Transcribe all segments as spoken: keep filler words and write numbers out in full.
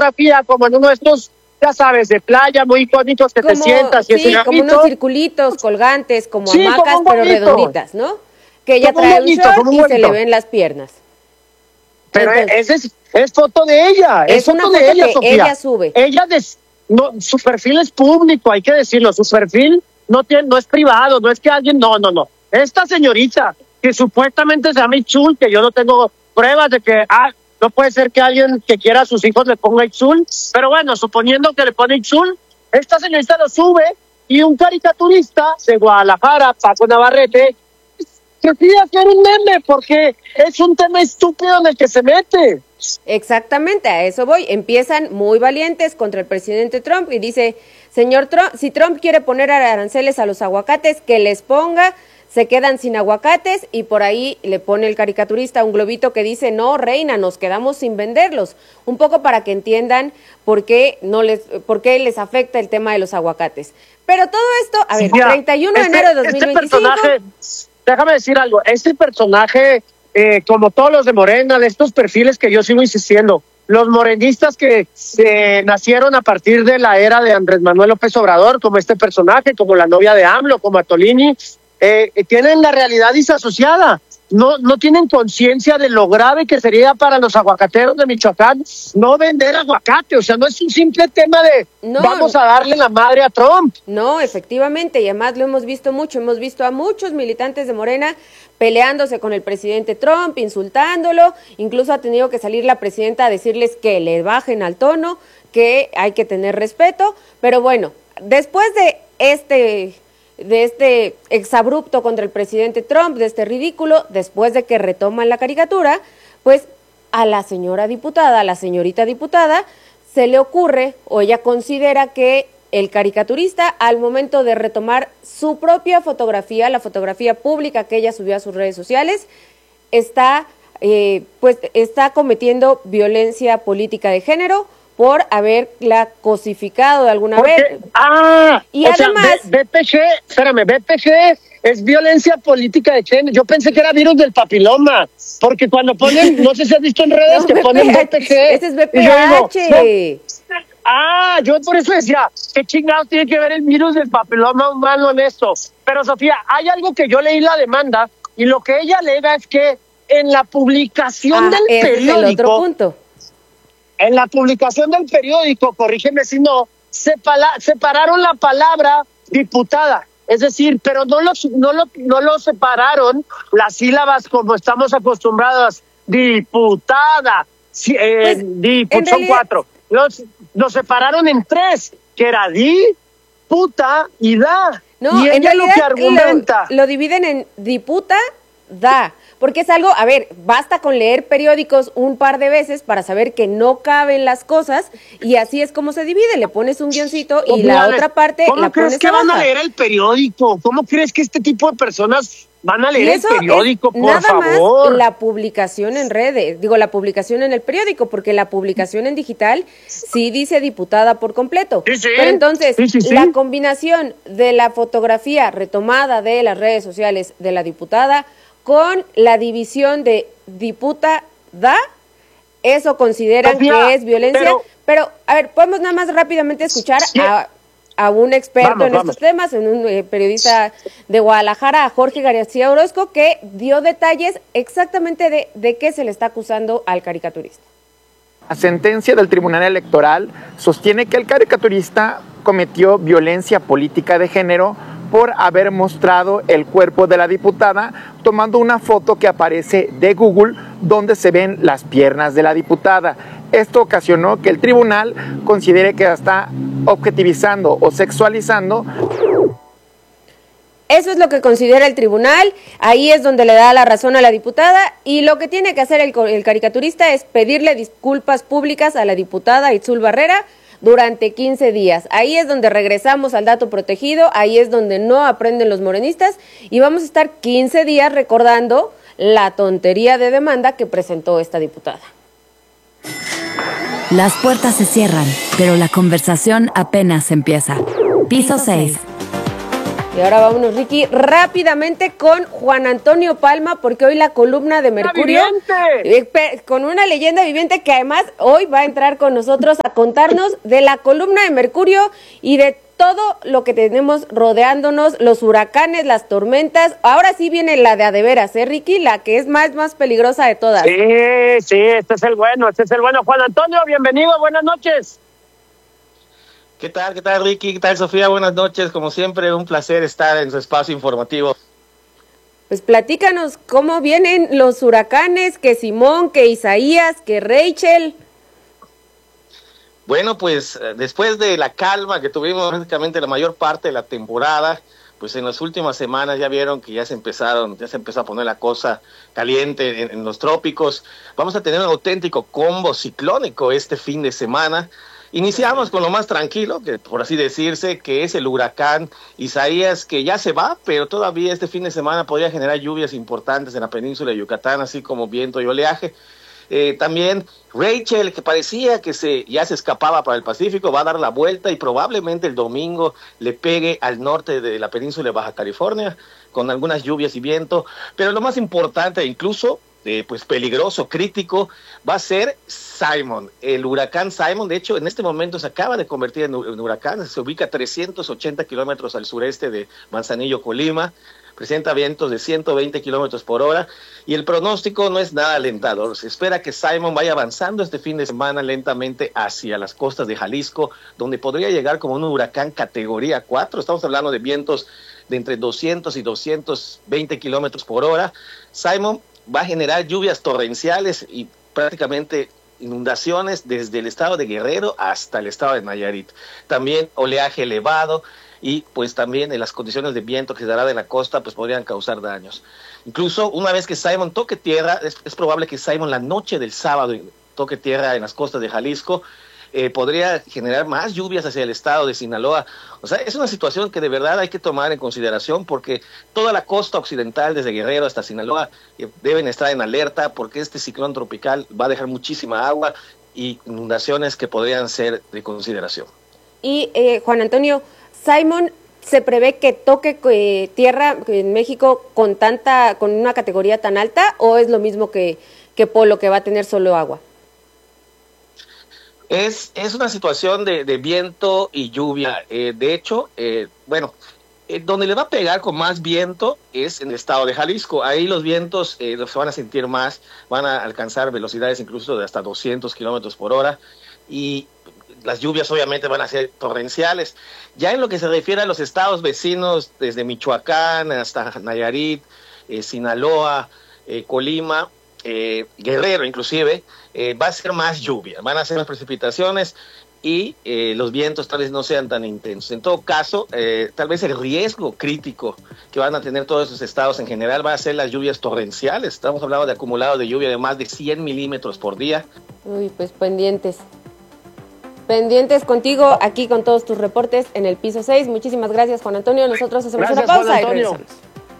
fotografía como en uno de estos, ya sabes, de playa, muy bonitos que como, te sientas y sí, ese como unos circulitos colgantes, como sí, hamacas, como pero redonditas, ¿no? Que ella como trae un bonito, un short como un y bonito. se le ven las piernas. Pero Entonces, ese es, es foto de ella, es, es una foto de foto ella, que Sofía. ella sube. Ella, des, no, su perfil es público, hay que decirlo, su perfil no tiene, no es privado, no es que alguien, no, no, no. Esta señorita, que supuestamente se llama Itzul, que yo no tengo pruebas de que, ah, no puede ser que alguien que quiera a sus hijos le ponga Itzul, pero bueno, suponiendo que le pone Itzul, esta señorita lo sube y un caricaturista de Guadalajara, Paco Navarrete, que pide hacer un meme porque es un tema estúpido en el que se mete. Exactamente, a eso voy. Empiezan muy valientes contra el presidente Trump y dice, señor Trump, si Trump quiere poner aranceles a los aguacates, que les ponga, se quedan sin aguacates, y por ahí le pone el caricaturista un globito que dice, no, reina, nos quedamos sin venderlos. Un poco para que entiendan por qué, no les, por qué les afecta el tema de los aguacates. Pero todo esto, a ver, Mira, treinta y uno de este, enero de dos mil veinticinco... Este personaje, déjame decir algo, este personaje, eh, como todos los de Morena, de estos perfiles que yo sigo insistiendo, los morenistas que eh, nacieron a partir de la era de Andrés Manuel López Obrador, como este personaje, como la novia de AMLO, como Atolini, eh, tienen la realidad disasociada. No, no tienen conciencia de lo grave que sería para los aguacateros de Michoacán no vender aguacate. O sea, no es un simple tema de no, vamos a darle la madre a Trump. No, efectivamente, y además lo hemos visto mucho. Hemos visto a muchos militantes de Morena peleándose con el presidente Trump, insultándolo. Incluso ha tenido que salir la presidenta a decirles que le bajen al tono, que hay que tener respeto. Pero bueno, después de este... de este exabrupto contra el presidente Trump, de este ridículo, después de que retoman la caricatura, pues a la señora diputada, a la señorita diputada, se le ocurre, o ella considera que el caricaturista, al momento de retomar su propia fotografía, la fotografía pública que ella subió a sus redes sociales, está, eh, pues, está cometiendo violencia política de género, por haberla cosificado de alguna Porque, vez. Ah, y o además, sea, B P G, espérame, B P G es violencia política de género. Yo pensé que era virus del papiloma, porque cuando ponen, no sé si has visto en redes no, que ponen B P G. Ese es B P H. Digo, no, ah, yo por eso decía, ¿qué chingados tiene que ver el virus del papiloma humano en esto? Pero Sofía, hay algo que yo leí la demanda, y lo que ella alega es que en la publicación ah, del ese periódico... es el otro punto. En la publicación del periódico, corrígeme si no, sepala, separaron la palabra diputada. Es decir, pero no lo, no, lo, no lo separaron las sílabas como estamos acostumbrados. Diputada. Eh, Pues, diput, son realidad... cuatro. Los, los separaron en tres, que era di, puta y da. No, y en ella realidad lo que argumenta... Lo, lo dividen en diputa, da. Porque es algo, a ver, basta con leer periódicos un par de veces para saber que no caben las cosas, y así es como se divide, le pones un guioncito y la otra parte la pones ¿Cómo crees que abajo. van a leer el periódico? ¿Cómo crees que este tipo de personas van a leer el periódico, por nada favor? Más la publicación en redes, digo, la publicación en el periódico, porque la publicación en digital sí dice diputada por completo. Sí, sí. Pero entonces, sí, sí, sí. la combinación de la fotografía retomada de las redes sociales de la diputada con la división de diputa da, eso consideran Sofía, que es violencia. Pero, pero, a ver, podemos nada más rápidamente escuchar sí. a, a un experto vamos, en vamos. estos temas, en un eh, periodista de Guadalajara, a Jorge García Orozco, que dio detalles exactamente de, de qué se le está acusando al caricaturista. La sentencia del Tribunal Electoral sostiene que el caricaturista cometió violencia política de género por haber mostrado el cuerpo de la diputada tomando una foto que aparece de Google donde se ven las piernas de la diputada. Esto ocasionó que el tribunal considere que está objetivizando o sexualizando. Eso es lo que considera el tribunal, ahí es donde le da la razón a la diputada, y lo que tiene que hacer el, el caricaturista es pedirle disculpas públicas a la diputada Itzul Barrera durante quince días. Ahí es donde regresamos al dato protegido, ahí es donde no aprenden los morenistas, y vamos a estar quince días recordando la tontería de demanda que presentó esta diputada. Las puertas se cierran, pero la conversación apenas empieza. Piso seis. Y ahora vámonos, Ricky, rápidamente con Juan Antonio Palma, porque hoy la columna de Mercurio, eh, con una leyenda viviente que además hoy va a entrar con nosotros a contarnos de la columna de Mercurio y de todo lo que tenemos rodeándonos, los huracanes, las tormentas. Ahora sí viene la de a de veras, ¿eh, Ricky? La que es más, más peligrosa de todas. Sí, sí, este es el bueno, este es el bueno. Juan Antonio, bienvenido, buenas noches. ¿Qué tal, qué tal, Ricky? ¿Qué tal, Sofía? Buenas noches. Como siempre, un placer estar en su espacio informativo. Pues platícanos cómo vienen los huracanes, que Simón, que Isaías, que Rachel. Bueno, pues después de la calma que tuvimos prácticamente la mayor parte de la temporada, pues en las últimas semanas ya vieron que ya se empezaron, ya se empezó a poner la cosa caliente en, en los trópicos. Vamos a tener un auténtico combo ciclónico este fin de semana. Iniciamos con lo más tranquilo, que por así decirse, que es el huracán Isaías, que ya se va, pero todavía este fin de semana podría generar lluvias importantes en la península de Yucatán, así como viento y oleaje. Eh, también Rachel, que parecía que se ya se escapaba para el Pacífico, va a dar la vuelta y probablemente el domingo le pegue al norte de la península de Baja California, con algunas lluvias y viento. Pero lo más importante, incluso Eh, pues peligroso, crítico, va a ser Simon, el huracán Simon. De hecho, en este momento se acaba de convertir en, en huracán, se ubica a trescientos ochenta kilómetros al sureste de Manzanillo, Colima, presenta vientos de ciento veinte kilómetros por hora, y el pronóstico no es nada alentador. Se espera que Simon vaya avanzando este fin de semana lentamente hacia las costas de Jalisco, donde podría llegar como un huracán categoría cuatro, estamos hablando de vientos de entre doscientos y doscientos veinte kilómetros por hora. Simon va a generar lluvias torrenciales y prácticamente inundaciones desde el estado de Guerrero hasta el estado de Nayarit. También oleaje elevado y pues también en las condiciones de viento que se dará de la costa pues podrían causar daños. Incluso una vez que Simon toque tierra, es, es probable que Simon la noche del sábado toque tierra en las costas de Jalisco. Eh, podría generar más lluvias hacia el estado de Sinaloa. O sea, es una situación que de verdad hay que tomar en consideración, porque toda la costa occidental, desde Guerrero hasta Sinaloa, eh, deben estar en alerta, porque este ciclón tropical va a dejar muchísima agua y inundaciones que podrían ser de consideración. Y eh, Juan Antonio, Simon, ¿se prevé que toque eh, tierra en México con tanta, con una categoría tan alta, o es lo mismo que, que Polo, que va a tener solo agua? Es, es una situación de, de viento y lluvia. Eh, de hecho, eh, bueno, eh, donde le va a pegar con más viento es en el estado de Jalisco. Ahí los vientos eh, se van a sentir más, van a alcanzar velocidades incluso de hasta doscientos kilómetros por hora, y las lluvias obviamente van a ser torrenciales. Ya en lo que se refiere a los estados vecinos, desde Michoacán hasta Nayarit, eh, Sinaloa, eh, Colima, eh, Guerrero inclusive, eh, va a ser más lluvia, van a ser más precipitaciones y eh, los vientos tal vez no sean tan intensos. En todo caso, eh, tal vez el riesgo crítico que van a tener todos esos estados en general va a ser las lluvias torrenciales. Estamos hablando de acumulados de lluvia de más de cien milímetros por día. Uy, pues pendientes. Pendientes contigo, aquí con todos tus reportes en el piso seis. Muchísimas gracias, Juan Antonio. Nosotros hacemos Gracias, una pausa Juan Antonio. y regresamos.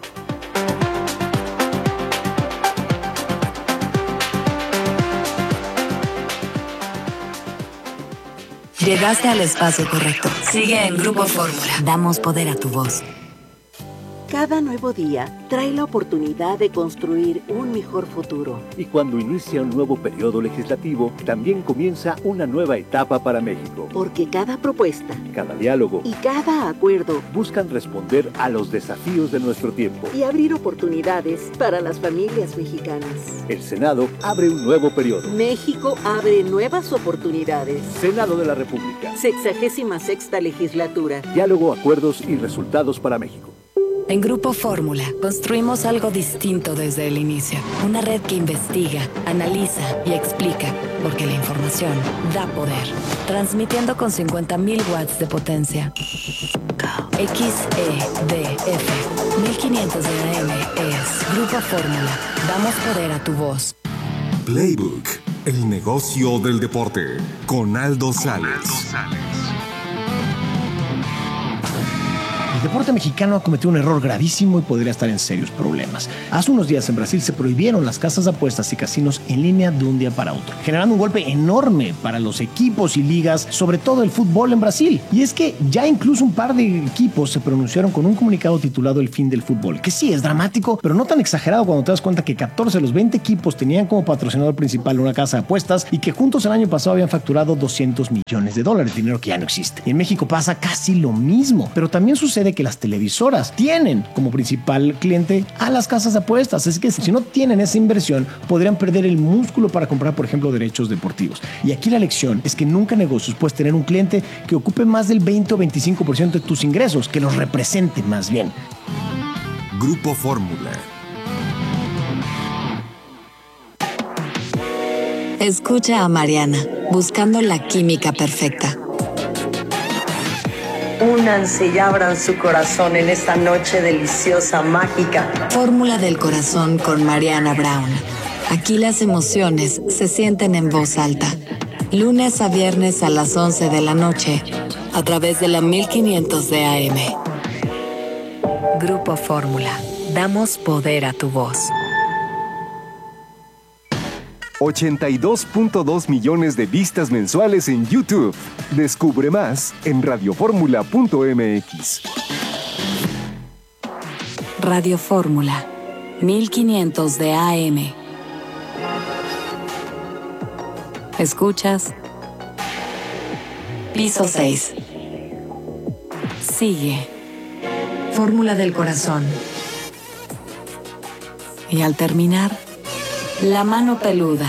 Llegaste al espacio correcto. Sigue en Grupo Fórmula. Damos poder a tu voz. Cada nuevo día trae la oportunidad de construir un mejor futuro. Y cuando inicia un nuevo periodo legislativo, también comienza una nueva etapa para México. Porque cada propuesta, cada diálogo y cada acuerdo buscan responder a los desafíos de nuestro tiempo y abrir oportunidades para las familias mexicanas. El Senado abre un nuevo periodo. México abre nuevas oportunidades. Senado de la República. Sexagésima sexta legislatura. Diálogo, acuerdos y resultados para México. En Grupo Fórmula construimos algo distinto desde el inicio. Una red que investiga, analiza y explica, porque la información da poder. Transmitiendo con cincuenta mil watts de potencia. X E D F mil quinientos de A M es Grupo Fórmula. Damos poder a tu voz. Playbook, el negocio del deporte, con Aldo Sales. deporte mexicano ha cometido un error gravísimo y podría estar en serios problemas. Hace unos días en Brasil se prohibieron las casas de apuestas y casinos en línea de un día para otro, generando un golpe enorme para los equipos y ligas, sobre todo el fútbol en Brasil. Y es que ya incluso un par de equipos se pronunciaron con un comunicado titulado El fin del fútbol, que sí es dramático, pero no tan exagerado cuando te das cuenta que catorce de los veinte equipos tenían como patrocinador principal una casa de apuestas y que juntos el año pasado habían facturado doscientos millones de dólares, dinero que ya no existe. Y en México pasa casi lo mismo, pero también sucede que las televisoras tienen como principal cliente a las casas de apuestas, así que si no tienen esa inversión podrían perder el músculo para comprar, por ejemplo, derechos deportivos. Y aquí la lección es que nunca en negocios puedes tener un cliente que ocupe más del veinte o veinticinco por ciento de tus ingresos, que los represente más bien. Grupo Fórmula. Escucha a Mariana, buscando la química perfecta. Únanse y abran su corazón en esta noche deliciosa, mágica. Fórmula del corazón con Mariana Brown. Aquí las emociones se sienten en voz alta. Lunes a viernes a las once de la noche, a través de la mil quinientos de A M. Grupo Fórmula. Damos poder a tu voz. ochenta y dos punto dos millones de vistas mensuales en YouTube. Descubre más en radioformula punto m x. Radio Fórmula, mil quinientos de A M. ¿Escuchas? Piso seis. Sigue. Fórmula del corazón. Y al terminar, la mano peluda.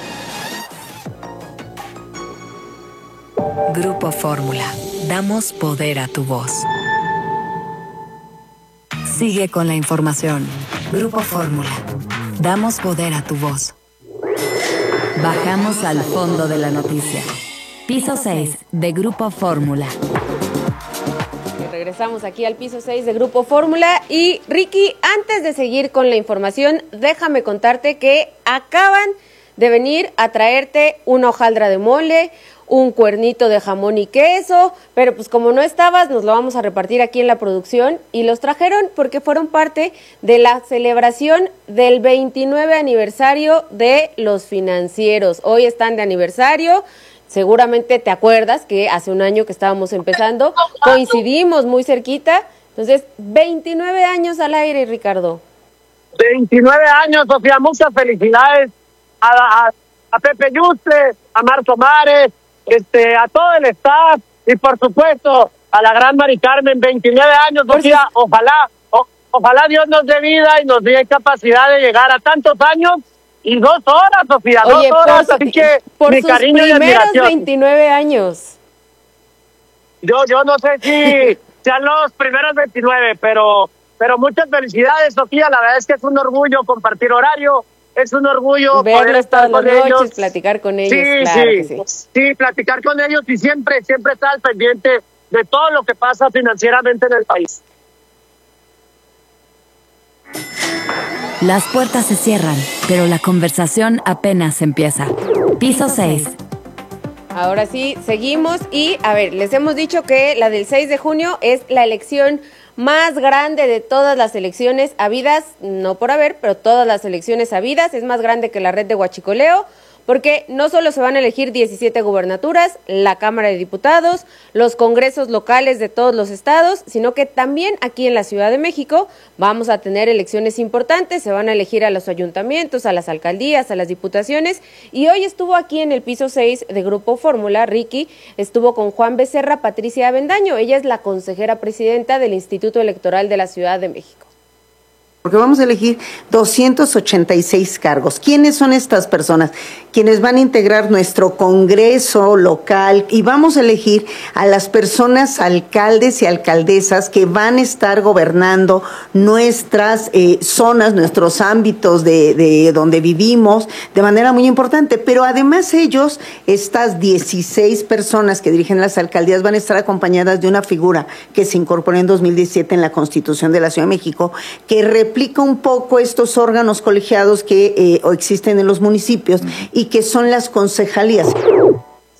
Grupo Fórmula. Damos poder a tu voz. Sigue con la información. Grupo Fórmula. Damos poder a tu voz. Bajamos al fondo de la noticia. Piso seis de Grupo Fórmula. Regresamos aquí al piso seis de Grupo Fórmula. Y Ricky, antes de seguir con la información, déjame contarte que acaban de venir a traerte una hojaldra de mole, un cuernito de jamón y queso, pero pues como no estabas, nos lo vamos a repartir aquí en la producción, y los trajeron porque fueron parte de la celebración del veintinueve aniversario de Los Financieros. Hoy están de aniversario. Seguramente te acuerdas que hace un año que estábamos empezando, coincidimos muy cerquita. Entonces, veintinueve años al aire, Ricardo. veintinueve años, Sofía, muchas felicidades a, a, a Pepe Yuste, a Marco Mares, este, a todo el staff y por supuesto a la gran Mari Carmen. veintinueve años, Sofía, ojalá, o, ojalá Dios nos dé vida y nos dé capacidad de llegar a tantos años. Y dos horas, Sofía, Oye, dos horas, por, así que por mi sus cariño y primeros admiración. veintinueve años. Yo, yo no sé si sean los primeros veintinueve, pero, pero muchas felicidades, Sofía. La verdad es que es un orgullo compartir horario, es un orgullo poder verlos estar todas con las ellos, noches, platicar con ellos. Sí, claro sí, que sí. sí, platicar con ellos y siempre, siempre estar al pendiente de todo lo que pasa financieramente en el país. Las puertas se cierran, pero la conversación apenas empieza. Piso seis. Ahora sí, seguimos y, a ver, les hemos dicho que la del seis de junio es la elección más grande de todas las elecciones habidas, no por haber, pero todas las elecciones habidas, es más grande que la red de Huachicoleo, porque no solo se van a elegir diecisiete gubernaturas, la Cámara de Diputados, los congresos locales de todos los estados, sino que también aquí en la Ciudad de México vamos a tener elecciones importantes, se van a elegir a los ayuntamientos, a las alcaldías, a las diputaciones, y hoy estuvo aquí en el piso seis de Grupo Fórmula, Ricky, estuvo con Juan Becerra, Patricia Avendaño, ella es la consejera presidenta del Instituto Electoral de la Ciudad de México. Porque vamos a elegir doscientos ochenta y seis cargos. ¿Quiénes son estas personas? Quienes van a integrar nuestro Congreso local y vamos a elegir a las personas alcaldes y alcaldesas que van a estar gobernando nuestras eh, zonas, nuestros ámbitos de, de donde vivimos de manera muy importante. Pero además ellos, estas dieciséis personas que dirigen las alcaldías van a estar acompañadas de una figura que se incorporó en dos mil diecisiete en la Constitución de la Ciudad de México, que representa Explica un poco estos órganos colegiados que eh, existen en los municipios y que son las concejalías.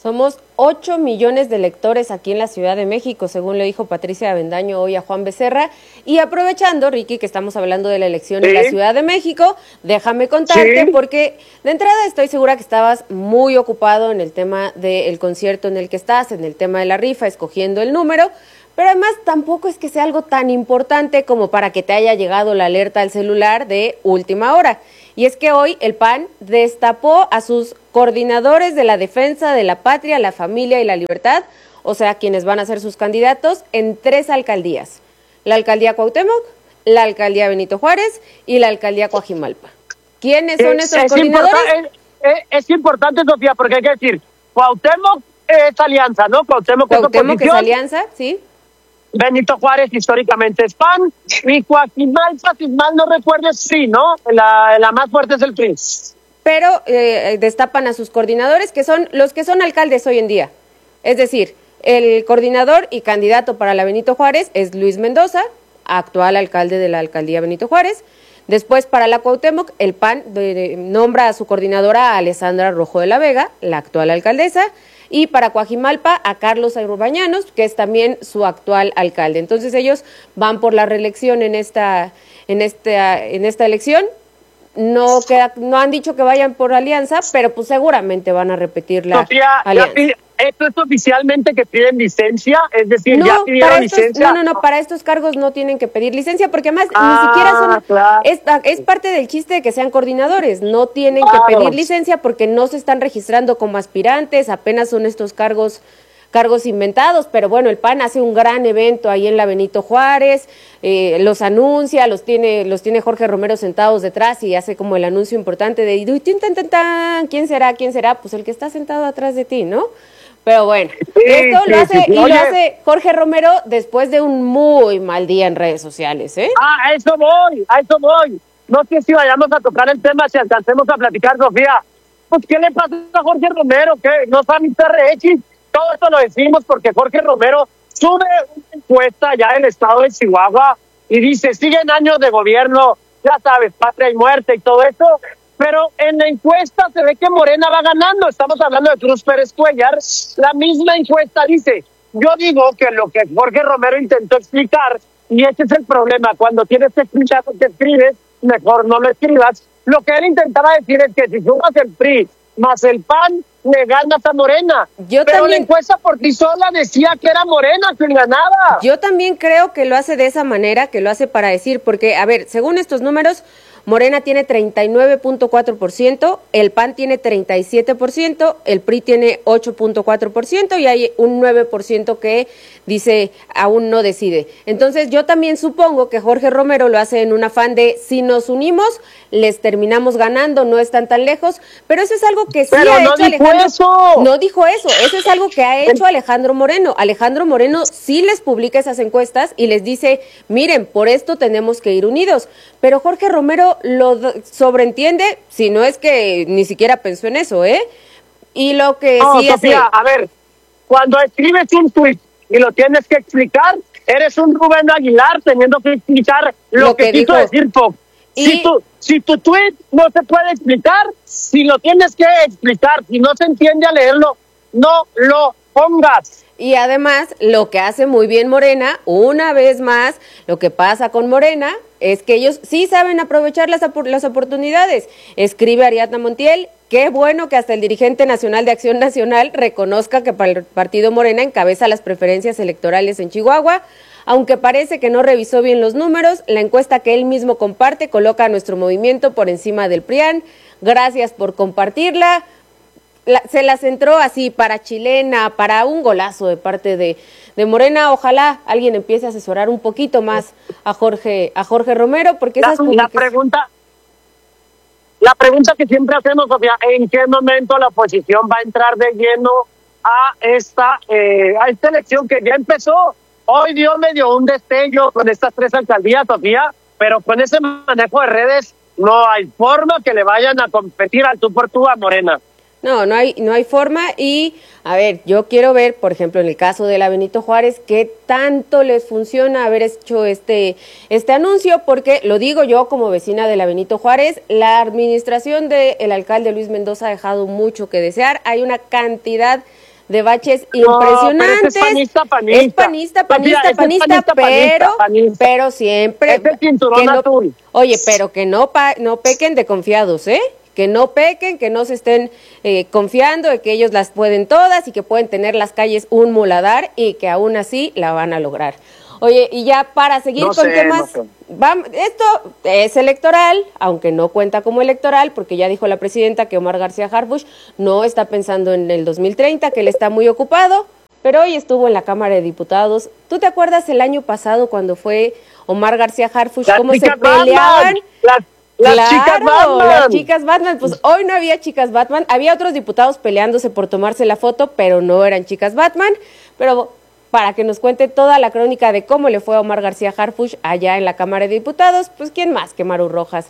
Somos ocho millones de electores aquí en la Ciudad de México, según le dijo Patricia Avendaño hoy a Juan Becerra. Y aprovechando, Ricky, que estamos hablando de la elección sí. en la Ciudad de México, déjame contarte, sí. porque de entrada estoy segura que estabas muy ocupado en el tema del concierto en el que estás, en el tema de la rifa, escogiendo el número, pero además tampoco es que sea algo tan importante como para que te haya llegado la alerta al celular de última hora. Y es que hoy el P A N destapó a sus coordinadores de la defensa de la patria, la familia y la libertad, o sea, quienes van a ser sus candidatos en tres alcaldías. La alcaldía Cuauhtémoc, la alcaldía Benito Juárez y la alcaldía Coajimalpa. ¿Quiénes son es, esos es coordinadores? Importa, es, es importante, Sofía, porque hay que decir, Cuauhtémoc es alianza, ¿no? Cuauhtémoc, Cuauhtémoc es, es alianza, sí. Benito Juárez históricamente es P A N, y Coajimalpa, si mal no recuerdo, sí, ¿no? La, la más fuerte es el P R I. Pero eh, destapan a sus coordinadores, que son los que son alcaldes hoy en día. Es decir, el coordinador y candidato para la Benito Juárez es Luis Mendoza, actual alcalde de la alcaldía Benito Juárez. Después, para la Cuauhtémoc, el P A N de, de, nombra a su coordinadora a Alessandra Rojo de la Vega, la actual alcaldesa. Y para Coajimalpa a Carlos Arbañanos, que es también su actual alcalde. Entonces ellos van por la reelección en esta, en esta, en esta elección. No queda, no han dicho que vayan por alianza, pero pues seguramente van a repetir la Sofía, alianza. Pide, esto es oficialmente que piden licencia, es decir, no, ya pidieron para estos, licencia. No, no, no, para estos cargos no tienen que pedir licencia, porque además ah, ni siquiera son, claro. es, es parte del chiste de que sean coordinadores, no tienen claro. que pedir licencia porque no se están registrando como aspirantes, apenas son estos cargos cargos inventados, pero bueno, el P A N hace un gran evento ahí en la Benito Juárez, eh, los anuncia, los tiene los tiene Jorge Romero sentados detrás y hace como el anuncio importante de tan, tan, tan, ¿quién será? ¿Quién será? Pues el que está sentado atrás de ti, ¿no? Pero bueno, sí, esto sí, lo hace sí, sí. y Oye, lo hace Jorge Romero después de un muy mal día en redes sociales, ¿eh? Ah, a eso voy, a eso voy. No sé si vayamos a tocar el tema, si alcancemos a platicar, Sofía. Pues, ¿qué le pasa a Jorge Romero? ¿Qué? ¿No sabe P R X? Todo esto lo decimos porque Jorge Romero sube una encuesta ya en el estado de Chihuahua y dice, siguen años de gobierno, ya sabes, patria y muerte y todo eso, pero en la encuesta se ve que Morena va ganando. Estamos hablando de Cruz Pérez Cuellar. La misma encuesta dice, yo digo que lo que Jorge Romero intentó explicar, y ese es el problema, cuando tienes que explicar lo que escribes, mejor no lo escribas. Lo que él intentaba decir es que si sumas el P R I más el P A N, le ganas a Morena. Yo Pero también, la encuesta por ti sola decía que era Morena quien ganaba. Yo también creo que lo hace de esa manera, que lo hace para decir, porque, a ver, según estos números, Morena tiene treinta y nueve punto cuatro por ciento, el P A N tiene treinta y siete por ciento, el P R I tiene ocho punto cuatro por ciento y hay un nueve por ciento que dice aún no decide. Entonces yo también supongo que Jorge Romero lo hace en un afán de si nos unimos, les terminamos ganando, no están tan lejos, pero eso es algo que sí pero ha no hecho dijo Alejandro. Eso. No dijo eso, eso es algo que ha hecho Alejandro Moreno. Alejandro Moreno sí les publica esas encuestas y les dice, miren, por esto tenemos que ir unidos, pero Jorge Romero lo sobreentiende, si no es que ni siquiera pensó en eso, ¿eh? Y lo que no, sí Sofía, hace... a ver, cuando escribes un tuit y lo tienes que explicar, eres un Rubén Aguilar teniendo que explicar lo, lo que, que quiso decir Fox. Y... Si tu, si tu tuit no se puede explicar, si lo tienes que explicar, si no se entiende a leerlo, no lo pongas. Y además, lo que hace muy bien Morena, una vez más, lo que pasa con Morena es que ellos sí saben aprovechar las, las oportunidades. Escribe Ariadna Montiel, qué bueno que hasta el dirigente nacional de Acción Nacional reconozca que para el partido Morena encabeza las preferencias electorales en Chihuahua. Aunque parece que no revisó bien los números, la encuesta que él mismo comparte coloca a nuestro movimiento por encima del P R I A N. Gracias por compartirla. La, se las entró así para chilena, para un golazo de parte de, de Morena. Ojalá alguien empiece a asesorar un poquito más a Jorge a Jorge Romero, porque la, esas la pregunta la pregunta que siempre hacemos, Sofía, ¿en qué momento la oposición va a entrar de lleno a esta eh, a esta elección que ya empezó? Hoy dio medio un destello con estas tres alcaldías, Sofía, pero con ese manejo de redes no hay forma que le vayan a competir al tú por tú a Morena. No, no hay, no hay forma y, a ver, yo quiero ver, por ejemplo, en el caso de la Benito Juárez, qué tanto les funciona haber hecho este, este anuncio, porque lo digo yo como vecina de la Benito Juárez, la administración del alcalde Luis Mendoza ha dejado mucho que desear, hay una cantidad de baches No, impresionantes. pero ese es panista, panista. Es panista, panista, Sofía, ese es panista, panista, pero, panista, panista. pero siempre. Ese es cinturón que no- azul. Oye, pero que no, pa- no pequen de confiados, ¿eh? Que no pequen, que no se estén eh, confiando de que ellos las pueden todas y que pueden tener las calles un muladar y que aún así la van a lograr. Oye, y ya para seguir No con sé, temas, no sé. vam- esto es electoral, aunque no cuenta como electoral, porque ya dijo la presidenta que Omar García Harfuch no está pensando en el dos mil treinta, que él está muy ocupado, pero hoy estuvo en la Cámara de Diputados. ¿Tú te acuerdas el año pasado cuando fue Omar García Harfuch, Las cómo se chicas peleaban? Batman, las, las Claro, chicas Batman. las chicas Batman. Pues hoy no había chicas Batman, había otros diputados peleándose por tomarse la foto, pero no eran chicas Batman. Pero para que nos cuente toda la crónica de cómo le fue a Omar García Harfuch allá en la Cámara de Diputados, pues ¿quién más que Maru Rojas?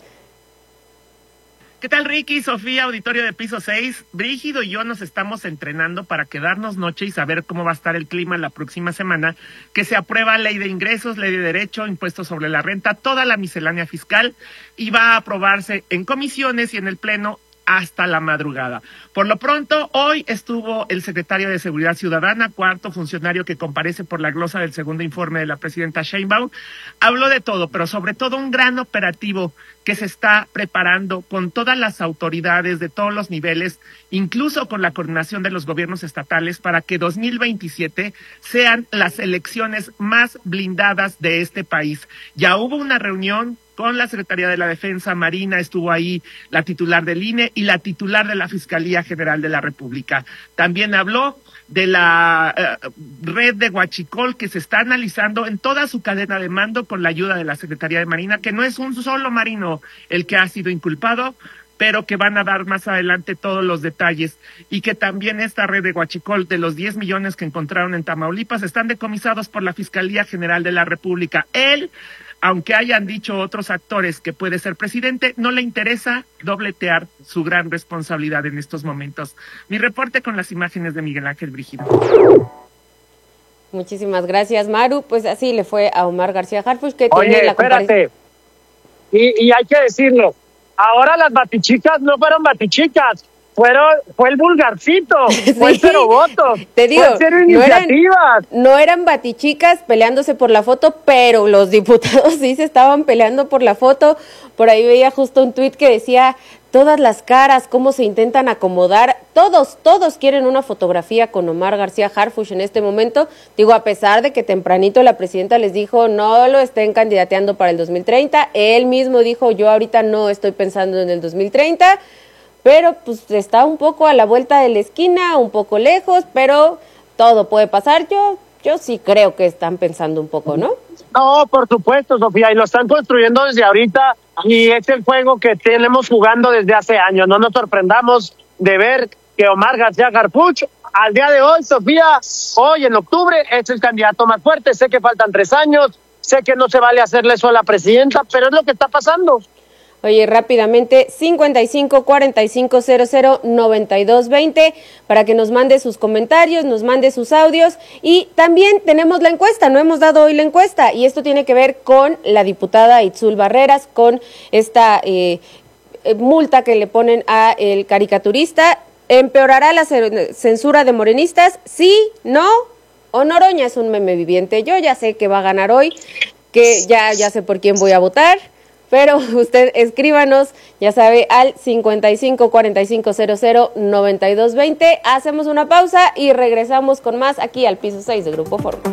¿Qué tal, Ricky, Sofía, auditorio de Piso seis? Brígido y yo nos estamos entrenando para quedarnos noche y saber cómo va a estar el clima la próxima semana, que se aprueba ley de ingresos, ley de derecho, impuestos sobre la renta, toda la miscelánea fiscal, y va a aprobarse en comisiones y en el Pleno hasta la madrugada. Por lo pronto, hoy estuvo el secretario de Seguridad Ciudadana, cuarto funcionario que comparece por la glosa del segundo informe de la presidenta Sheinbaum. Habló de todo, pero sobre todo un gran operativo que se está preparando con todas las autoridades de todos los niveles, incluso con la coordinación de los gobiernos estatales, para que dos mil veintisiete sean las elecciones más blindadas de este país. Ya hubo una reunión con la Secretaría de la Defensa, Marina, estuvo ahí la titular del I N E y la titular de la Fiscalía General de la República. También habló de la uh, red de Huachicol que se está analizando en toda su cadena de mando con la ayuda de la Secretaría de Marina, que no es un solo marino el que ha sido inculpado, pero que van a dar más adelante todos los detalles, y que también esta red de Huachicol, de los diez millones que encontraron en Tamaulipas, están decomisados por la Fiscalía General de la República. Él, aunque hayan dicho otros actores que puede ser presidente, no le interesa dobletear su gran responsabilidad en estos momentos. Mi reporte con las imágenes de Miguel Ángel Brígido. Muchísimas gracias, Maru. Pues así le fue a Omar García Harfuch, que Oye, tiene la espérate. Y, y hay que decirlo, ahora las batichicas no fueron batichicas, fueron, fue el vulgarcito, fue el cero votos, Te digo, fue cero no eran, iniciativas. no eran batichicas peleándose por la foto, pero los diputados sí se estaban peleando por la foto. Por ahí veía justo un tuit que decía, todas las caras, cómo se intentan acomodar, todos, todos quieren una fotografía con Omar García Harfuch en este momento. Digo, a pesar de que tempranito la presidenta les dijo, no lo estén candidateando para el dos mil treinta, él mismo dijo, yo ahorita no estoy pensando en el dos mil treinta, pero pues está un poco a la vuelta de la esquina, un poco lejos, pero todo puede pasar. Yo, yo sí creo que están pensando un poco, ¿no? No, por supuesto, Sofía, y lo están construyendo desde ahorita, y es el juego que tenemos jugando desde hace años. No nos sorprendamos de ver que Omar García Harfuch, al día de hoy, Sofía, hoy en octubre, es el candidato más fuerte. Sé que faltan tres años, sé que no se vale hacerle eso a la presidenta, pero es lo que está pasando. Oye, rápidamente, cincuenta y cinco, cuarenta y cinco, cero cero, noventa y dos, veinte, para que nos mande sus comentarios, nos mande sus audios, y también tenemos la encuesta, no hemos dado hoy la encuesta, y esto tiene que ver con la diputada Itzul Barreras, con esta eh, multa que le ponen a el caricaturista. ¿Empeorará la censura de morenistas? ¿Sí? ¿No? ¿O Noroña es un meme viviente? Yo ya sé que va a ganar hoy, que ya, ya sé por quién voy a votar, pero usted escríbanos, ya sabe, al cincuenta y cinco, cuarenta y cinco, cero cero, noventa y dos, veinte. Hacemos una pausa y regresamos con más aquí al Piso seis de Grupo Fórmula.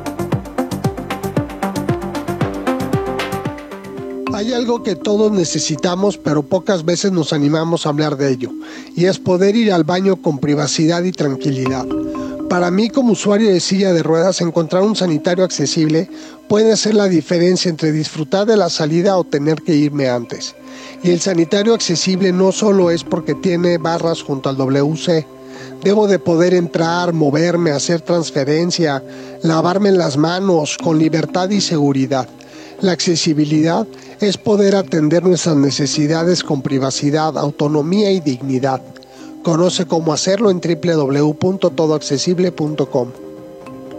Hay algo que todos necesitamos, pero pocas veces nos animamos a hablar de ello, y es poder ir al baño con privacidad y tranquilidad. Para mí, como usuario de silla de ruedas, encontrar un sanitario accesible puede ser la diferencia entre disfrutar de la salida o tener que irme antes. Y el sanitario accesible no solo es porque tiene barras junto al W C. Debo de poder entrar, moverme, hacer transferencia, lavarme las manos con libertad y seguridad. La accesibilidad es poder atender nuestras necesidades con privacidad, autonomía y dignidad. Conoce cómo hacerlo en doble u doble u doble u punto todo accesible punto com.